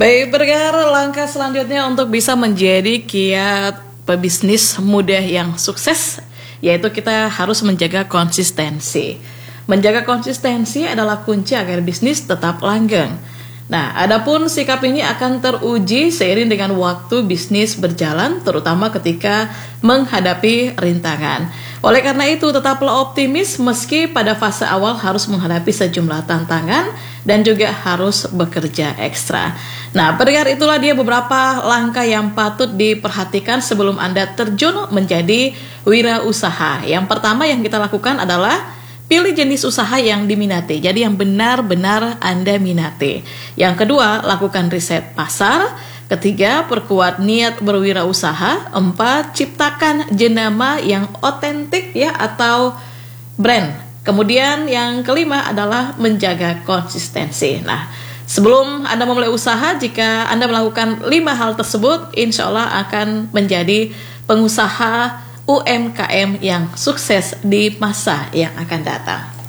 Baik, pendengar, langkah selanjutnya untuk bisa menjadi kiat pebisnis muda yang sukses, yaitu kita harus menjaga konsistensi. Menjaga konsistensi adalah kunci agar bisnis tetap langgeng. Nah, adapun sikap ini akan teruji seiring dengan waktu bisnis berjalan, terutama ketika menghadapi rintangan. Oleh karena itu, tetaplah optimis meski pada fase awal harus menghadapi sejumlah tantangan dan juga harus bekerja ekstra. Nah, pendengar, itulah dia beberapa langkah yang patut diperhatikan sebelum Anda terjun menjadi wirausaha. Yang pertama yang kita lakukan adalah pilih jenis usaha yang diminati, jadi yang benar-benar Anda minati. Yang kedua, lakukan riset pasar. Ketiga, perkuat niat berwirausaha. 4, ciptakan jenama yang otentik ya atau brand. Kemudian yang kelima adalah menjaga konsistensi. Nah, sebelum Anda memulai usaha, jika Anda melakukan 5 hal tersebut, insya Allah akan menjadi pengusaha UMKM yang sukses di masa yang akan datang.